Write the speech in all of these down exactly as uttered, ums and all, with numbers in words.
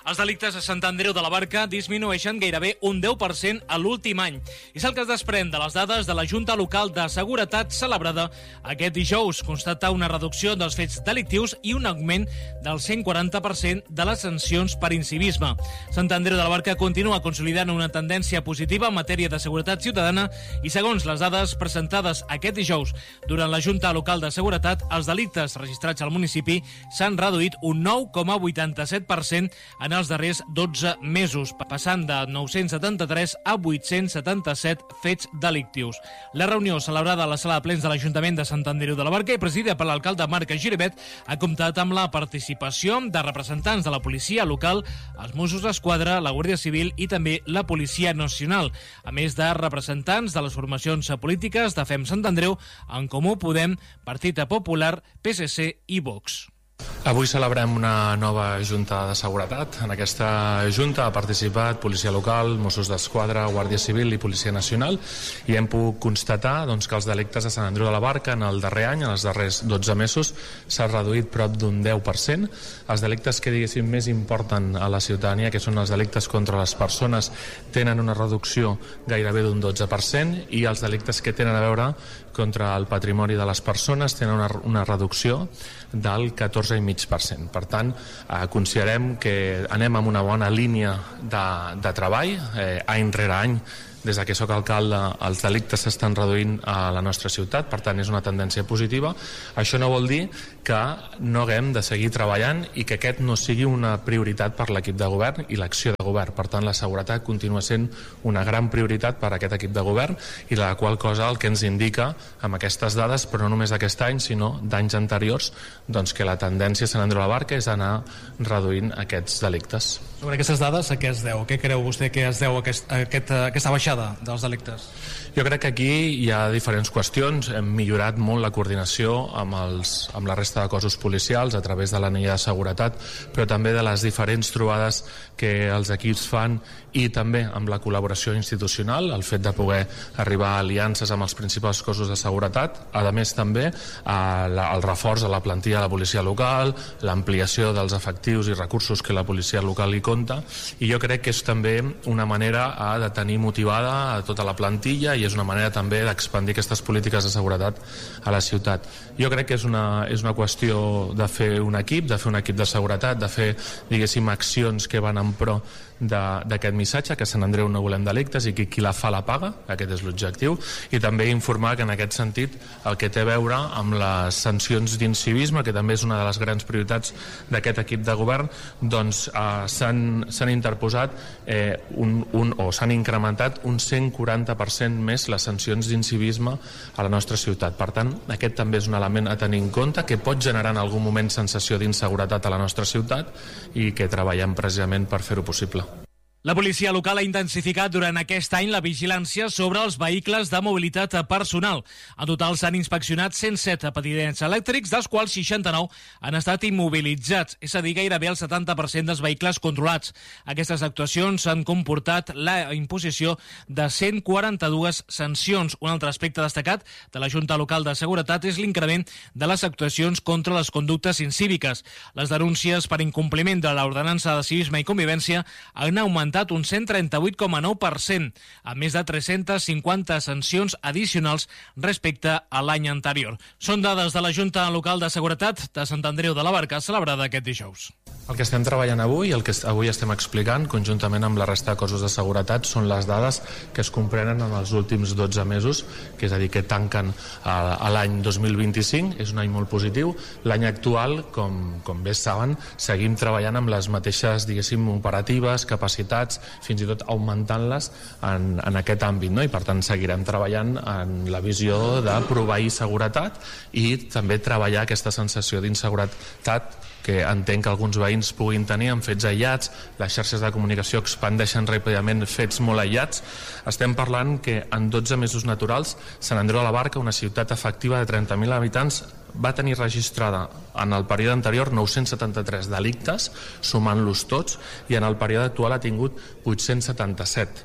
Els delictes a Sant Andreu de la Barca disminueixen gairebé un deu per cent a l'últim any. És el que es desprèn de les dades de la Junta Local de Seguretat celebrada aquest dijous. Constata una reducció dels fets delictius i un augment del cent quaranta per cent de les sancions per incivisme. Sant Andreu de la Barca continua consolidant una tendència positiva en matèria de seguretat ciutadana i, segons les dades presentades aquest dijous durant la Junta Local de Seguretat, els delictes registrats al municipi s'han reduït un nou coma vuitanta-set per cent en els darrers dotze mesos, passant de nou-cents setanta-tres a vuit-cents setanta-set fets delictius. La reunió celebrada a la sala de plens de l'Ajuntament de Sant Andreu de la Barca i presidida per l'alcalde Marc Giribet ha comptat amb la participació de representants de la policia local, els Mossos d'Esquadra, la Guàrdia Civil i també la Policia Nacional, a més de representants de les formacions polítiques de Fem Sant Andreu, En Comú Podem, Partit Popular, P S C i Vox. Avui celebrem una nova Junta de Seguretat. En aquesta Junta ha participat Policia Local, Mossos d'Esquadra, Guàrdia Civil i Policia Nacional i hem pogut constatar doncs, que els delictes a Sant Andreu de la Barca en el darrer any, en els darrers dotze mesos, s'ha reduït prop d'un deu per cent. Els delictes que diguéssim més importen a la ciutadania, que són els delictes contra les persones, tenen una reducció gairebé d'un dotze per cent i els delictes que tenen a veure contra el patrimoni de les persones tenen una, una reducció del catorze coma cinc per cent. Per tant, eh, considerem que anem amb una bona línia de, de treball, eh, any rere any. Des que soc alcalde, els delictes s'estan reduint a la nostra ciutat, per tant és una tendència positiva. Això no vol dir que no haguem de seguir treballant i que aquest no sigui una prioritat per l'equip de govern i l'acció de govern. Per tant, la seguretat continua sent una gran prioritat per a aquest equip de govern i la qual cosa el que ens indica amb aquestes dades, però no només d'aquest any, sinó d'anys anteriors, doncs que la tendència a Sant Andreu de la Barca és anar reduint aquests delictes. Sobre aquestes dades, a què es deu? Què creu vostè que es deu a aquest, a aquest, a aquesta baixada dels delictes? Jo crec que aquí hi ha diferents qüestions. Hem millorat molt la coordinació amb, els, amb la resta de cossos policials a través de l'anella de seguretat, però també de les diferents trobades que els equips fan i també amb la col·laboració institucional, el fet de poder arribar a aliances amb els principals cossos de seguretat, a més també a la, el reforç de la plantilla de la policia local, l'ampliació dels efectius i recursos que la policia local hi compta, i jo crec que és també una manera de tenir motivada a tota la plantilla i és una manera també d'expandir aquestes polítiques de seguretat a la ciutat. Jo crec que és una, és una qüestió de fer un equip, de fer un equip de seguretat, de fer, diguéssim, accions que van en pro d'aquest missatge, que a Sant Andreu no volem delictes i que qui la fa la paga, aquest és l'objectiu, i també informar que en aquest sentit el que té a veure amb les sancions d'incivisme, que també és una de les grans prioritats d'aquest equip de govern, doncs eh, s'han interposat eh, un, un, o s'han incrementat un cent quaranta per cent més les sancions d'incivisme a la nostra ciutat. Per tant, aquest també és un element a tenir en compte que pot generar en algun moment sensació d'inseguretat a la nostra ciutat i que treballem precisament per fer-ho possible. La policia local ha intensificat durant aquest any la vigilància sobre els vehicles de mobilitat personal. En total s'han inspeccionat cent set patinets elèctrics, dels quals seixanta-nou han estat immobilitzats, és a dir, gairebé el setanta per cent dels vehicles controlats. Aquestes actuacions han comportat la imposició de cent quaranta-dues sancions. Un altre aspecte destacat de la Junta Local de Seguretat és l'increment de les actuacions contra les conductes incíviques. Les denúncies per incompliment de l'ordenança de civisme i convivència han augmentat un cent trenta-vuit coma nou per cent, a més de tres-centes cinquanta sancions addicionals respecte a l'any anterior. Són dades de la Junta Local de Seguretat de Sant Andreu de la Barca, celebrada aquest dijous. El que estem treballant avui, el que avui estem explicant, conjuntament amb la resta de cossos de seguretat, són les dades que es comprenen en els últims dotze mesos, que és a dir, que tanquen a l'any dos mil vint-i-cinc, és un any molt positiu. L'any actual, com, com bé saben, seguim treballant amb les mateixes, diguéssim, operatives, capacitats, fins i tot augmentant-les en, en aquest àmbit, no? I per tant seguirem treballant en la visió de proveir seguretat i també treballar aquesta sensació d'inseguretat que entenc que alguns veïns puguin tenir amb fets aïllats. Les xarxes de comunicació expandeixen ràpidament fets molt aïllats. Estem parlant que en dotze mesos naturals Sant Andreu de la Barca, una ciutat efectiva de trenta mil habitants, va tenir registrada en el període anterior nou-cents setanta-tres delictes, sumant-los tots, i en el període actual ha tingut vuit-cents setanta-set.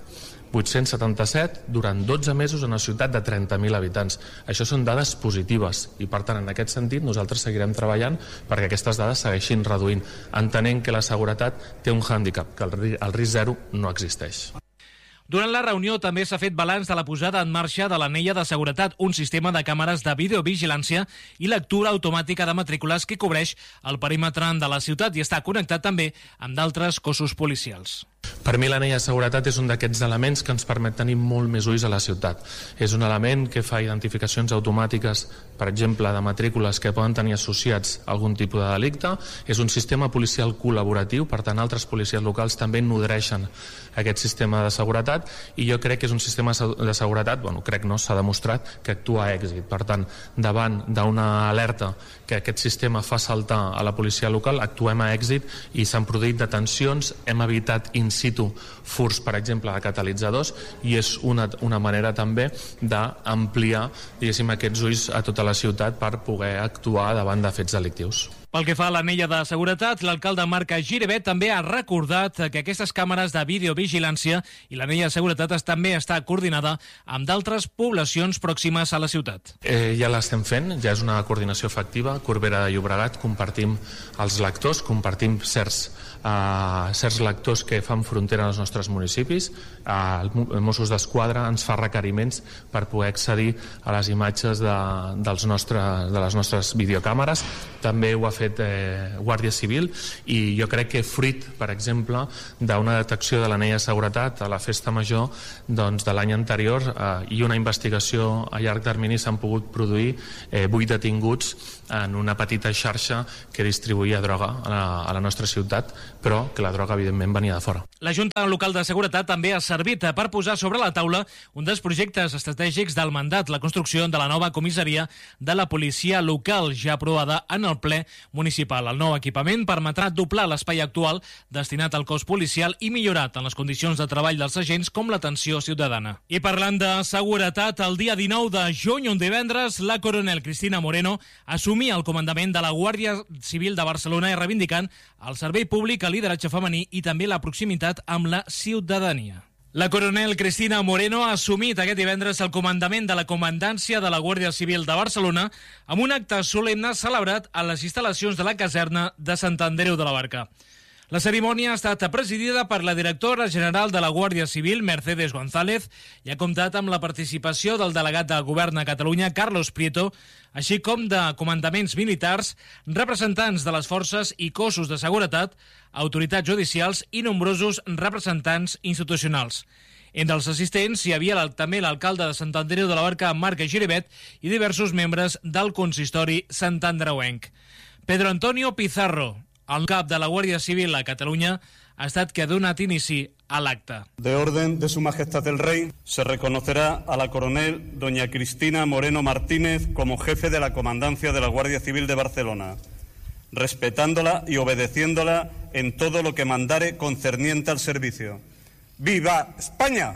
vuit-cents setanta-set durant dotze mesos en una ciutat de trenta mil habitants. Això són dades positives i, per tant, en aquest sentit nosaltres seguirem treballant perquè aquestes dades segueixin reduint, entenent que la seguretat té un hàndicap, que el risc zero no existeix. Durant la reunió també s'ha fet balanç de la posada en marxa de l'anella de seguretat, un sistema de càmeres de videovigilància i lectura automàtica de matrícules que cobreix el perímetre de la ciutat i està connectat també amb d'altres cossos policials. Per mi l'anella de seguretat és un d'aquests elements que ens permet tenir molt més ulls a la ciutat. És un element que fa identificacions automàtiques, per exemple, de matrícules que poden tenir associats a algun tipus de delicte. És un sistema policial col·laboratiu, per tant, altres policies locals també nodreixen aquest sistema de seguretat i jo crec que és un sistema de seguretat, bueno, crec no, s'ha demostrat que actua a èxit. Per tant, davant d'una alerta que aquest sistema fa saltar a la policia local, actuem a èxit i s'han produït detencions, hem evitat in situ furs, per exemple, de catalitzadors i és una, una manera també d'ampliar, diguéssim, aquests ulls a tota la ciutat per poder actuar davant de fets delictius. Pel que fa a l'anella de seguretat, l'alcalde Marc Giribet també ha recordat que aquestes càmeres de videovigilància i l'anella de seguretat també està coordinada amb d'altres poblacions pròximes a la ciutat. Eh, ja l'estem fent, ja és una coordinació efectiva. Corbera de Llobregat compartim els lectors, compartim certs, eh, certs lectors que fan frontera als nostres municipis. Eh, el Mossos d'Esquadra ens fa requeriments per poder accedir a les imatges de, dels nostres, de les nostres videocàmeres. També ho ha fet eh, Guàrdia Civil i jo crec que fruit, per exemple, d'una detecció de l'anella de seguretat a la festa major doncs, de l'any anterior eh, i una investigació a llarg termini s'han pogut produir eh, vuit detinguts en una petita xarxa que distribuïa droga a la, a la nostra ciutat, però que la droga evidentment venia de fora. La Junta Local de Seguretat també ha servit per posar sobre la taula un dels projectes estratègics del mandat, la construcció de la nova comissaria de la policia local, ja aprovada en el ple municipal. El nou equipament permetrà doblar l'espai actual destinat al cos policial i millorar tant les condicions de treball dels agents com l'atenció ciutadana. I parlant de seguretat, el dia dinou de juny, un divendres, la coronel Cristina Moreno assumia el comandament de la Guàrdia Civil de Barcelona i reivindicant el servei públic, el lideratge femení i també la proximitat amb la ciutadania. La coronel Cristina Moreno ha assumit aquest divendres el comandament de la comandància de la Guàrdia Civil de Barcelona amb un acte solemne celebrat a les instal·lacions de la caserna de Sant Andreu de la Barca. La cerimònia ha estat presidida per la directora general de la Guàrdia Civil, Mercedes González, i ha comptat amb la participació del delegat del Govern a Catalunya, Carlos Prieto, així com de comandaments militars, representants de les forces i cossos de seguretat, autoritats judicials i nombrosos representants institucionals. Entre els assistents hi havia també l'alcalde de Sant Andreu de la Barca, Marc Giribet, i diversos membres del consistori santandreuenc. Pedro Antonio Pizarro, el cap de la Guàrdia Civil a Catalunya, ha estat que ha donat inici a l'acte. De orden de Su Majestad el Rey, se reconocerá a la coronel doña Cristina Moreno Martínez como jefe de la Comandancia de la Guardia Civil de Barcelona, respetándola y obedeciéndola en todo lo que mandare concerniente al servicio. ¡Viva España!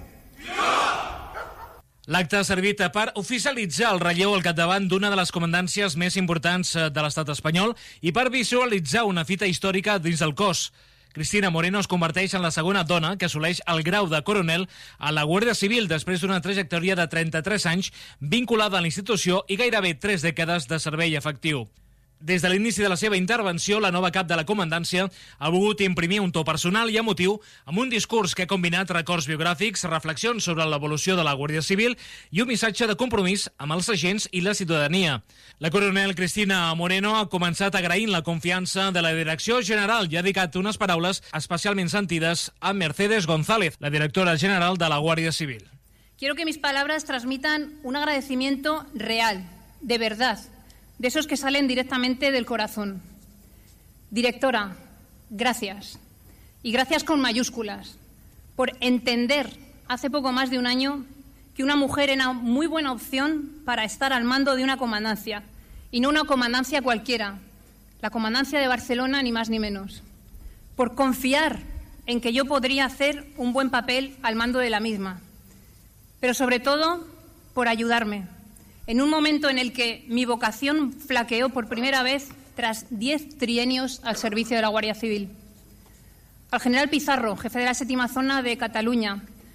L'acte ha servit per oficialitzar el relleu al capdavant d'una de les comandàncies més importants de l'estat espanyol i per visualitzar una fita històrica dins del cos. Cristina Moreno es converteix en la segona dona que assoleix el grau de coronel a la Guàrdia Civil després d'una trajectòria de trenta-tres anys vinculada a la institució i gairebé tres dècades de servei efectiu. Des de l'inici de la seva intervenció, la nova cap de la comandància ha volgut imprimir un to personal i emotiu amb un discurs que ha combinat records biogràfics, reflexions sobre l'evolució de la Guàrdia Civil i un missatge de compromís amb els agents i la ciutadania. La coronel Cristina Moreno ha començat agraint la confiança de la Direcció General i ha dedicat unes paraules especialment sentides a Mercedes González, la directora general de la Guàrdia Civil. Quiero que mis palabras transmitan un agradecimiento real, de verdad, de esos que salen directamente del corazón. Directora, gracias. Y gracias con mayúsculas, por entender hace poco más de un año que una mujer era muy buena opción para estar al mando de una comandancia, y no una comandancia cualquiera, la comandancia de Barcelona, ni más ni menos. Por confiar en que yo podría hacer un buen papel al mando de la misma, pero sobre todo por ayudarme en un momento en el que mi vocación flaqueó por primera vez tras diez trienios al servicio de la Guardia Civil. Al general Pizarro, jefe de la séptima zona de Cataluña,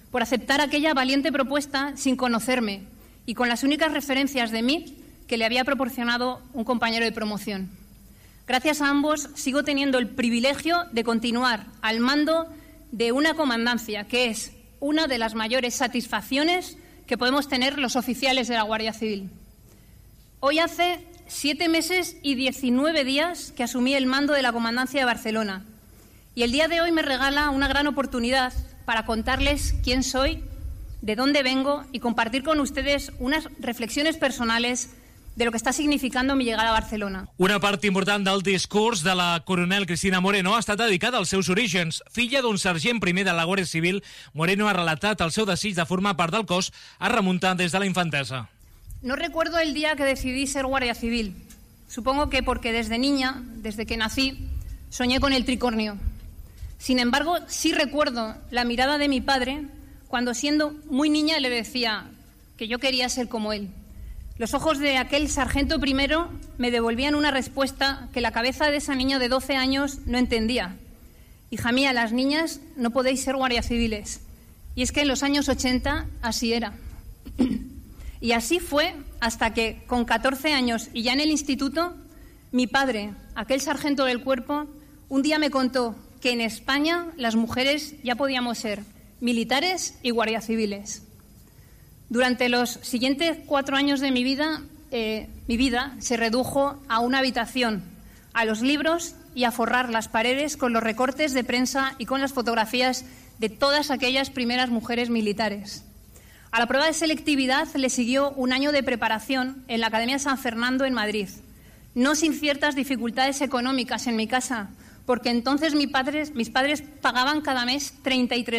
por aceptar aquella valiente propuesta sin conocerme y con las únicas referencias de mí que le había proporcionado un compañero de promoción. Gracias a ambos sigo teniendo el privilegio de continuar al mando de una comandancia que es una de las mayores satisfacciones que podemos tener los oficiales de la Guardia Civil. Hoy hace siete meses y diecinueve días que asumí el mando de la Comandancia de Barcelona y el día de hoy me regala una gran oportunidad para contarles quién soy, de dónde vengo y compartir con ustedes unas reflexiones personales de lo que està significant mi llegada a Barcelona. Una part important del discurs de la coronel Cristina Moreno ha estat dedicada als seus orígens. Filla d'un sergent primer de la Guàrdia Civil, Moreno ha relatat el seu desig de formar part del cos a remuntar des de la infantesa. No recuerdo el día que decidí ser Guardia Civil. Supongo que porque desde niña, desde que nací, soñé con el tricornio. Sin embargo, sí recuerdo la mirada de mi padre cuando siendo muy niña le decía que yo quería ser como él. Los ojos de aquel sargento primero me devolvían una respuesta que la cabeza de esa niña de doce años no entendía. Hija mía, las niñas no podéis ser guardias civiles. Y es que en los años ochenta así era. Y así fue hasta que, con catorce años y ya en el instituto, mi padre, aquel sargento del cuerpo, un día me contó que en España las mujeres ya podíamos ser militares y guardias civiles. Durante los siguientes cuatro años de mi vida, eh, mi vida se redujo a una habitación, a los libros y a forrar las paredes con los recortes de prensa y con las fotografías de todas aquellas primeras mujeres militares. A la prueba de selectividad le siguió un año de preparación en la Academia San Fernando en Madrid, no sin ciertas dificultades económicas en mi casa, porque entonces mis padres, mis padres pagaban cada mes treinta y tres